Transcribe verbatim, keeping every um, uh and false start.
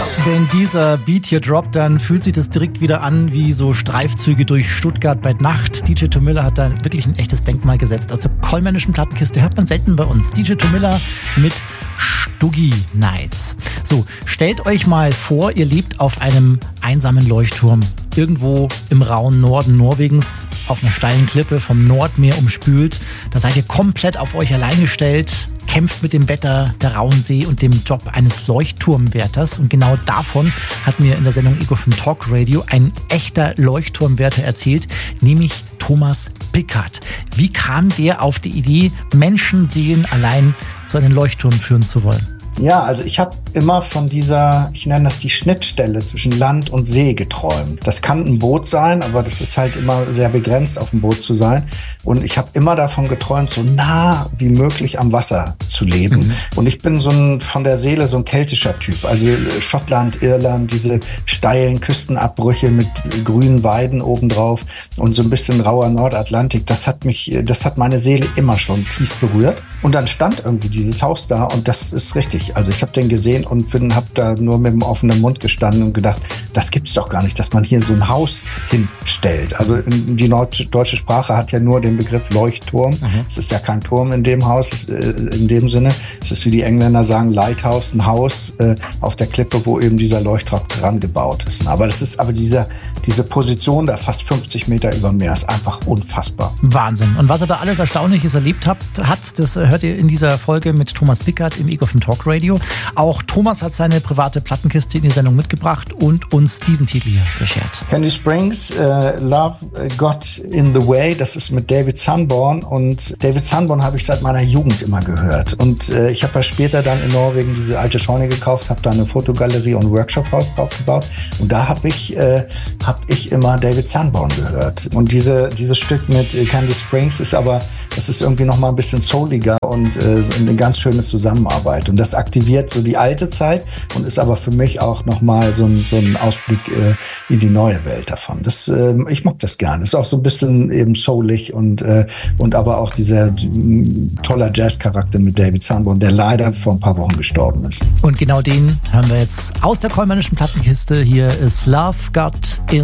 Wenn dieser Beat hier droppt, dann fühlt sich das direkt wieder an wie so Streifzüge durch Stuttgart bei Nacht. D J Tomilla hat da wirklich ein echtes Denkmal gesetzt. Aus der kollmännischen Plattenkiste hört man selten bei uns. D J Tomilla mit Stuggi Nights. So, stellt euch mal vor, ihr lebt auf einem einsamen Leuchtturm. Irgendwo im rauen Norden Norwegens, auf einer steilen Klippe vom Nordmeer umspült. Da seid ihr komplett auf euch allein gestellt, kämpft mit dem Wetter, der rauen See und dem Job eines Leuchtturmwärters. Und genau davon hat mir in der Sendung Ego fünf Talk Radio ein echter Leuchtturmwärter erzählt, nämlich Thomas Pickard. Wie kam der auf die Idee, Menschenseelen allein zu einem Leuchtturm führen zu wollen? Ja, also ich habe immer von dieser, ich nenne das die Schnittstelle zwischen Land und See geträumt. Das kann ein Boot sein, aber das ist halt immer sehr begrenzt, auf dem Boot zu sein. Und ich habe immer davon geträumt, so nah wie möglich am Wasser zu leben. Mhm. Und ich bin so ein, von der Seele so ein keltischer Typ. Also Schottland, Irland, diese steilen Küstenabbrüche mit grünen Weiden obendrauf und so ein bisschen rauer Nordatlantik. Das hat mich, das hat meine Seele immer schon tief berührt. Und dann stand irgendwie dieses Haus da und das ist richtig. Also ich habe den gesehen und bin, habe da nur mit dem offenen Mund gestanden und gedacht, das gibt's doch gar nicht, dass man hier so ein Haus hinstellt. Also die deutsche Sprache hat ja nur den Begriff Leuchtturm. Mhm. Es ist ja kein Turm in dem Haus, in dem Sinne. Es ist, wie die Engländer sagen, Lighthouse, ein Haus äh, auf der Klippe, wo eben dieser Leuchtturm dran gebaut ist. Aber das ist, aber dieser, diese Position da fast fünfzig Meter über Meer ist einfach unfassbar. Wahnsinn. Und was er da alles Erstaunliches erlebt hat, hat das hört ihr in dieser Folge mit Thomas Pickard im Ego fünf Talk Radio. Auch Thomas hat seine private Plattenkiste in die Sendung mitgebracht und uns diesen Titel hier beschert. Candy Springs, uh, Love Got in the Way, das ist mit David Sanborn und David Sanborn habe ich seit meiner Jugend immer gehört und äh, ich habe ja später dann in Norwegen diese alte Scheune gekauft, habe da eine Fotogalerie und Workshophaus drauf gebaut und da habe ich, äh, hab ich immer David Sanborn gehört und diese, dieses Stück mit Candy Springs ist aber, das ist irgendwie nochmal ein bisschen souliger und äh, eine ganz schöne Zusammenarbeit und das aktiviert so die alte Zeit und ist aber für mich auch nochmal so ein, so ein Ausblick äh, in die neue Welt davon. Das, äh, ich mag das gerne. Ist auch so ein bisschen eben soulig und, äh, und aber auch dieser äh, toller Jazz-Charakter mit David Sanborn, der leider vor ein paar Wochen gestorben ist. Und genau den hören wir jetzt aus der kollmännischen Plattenkiste. Hier ist Love Got in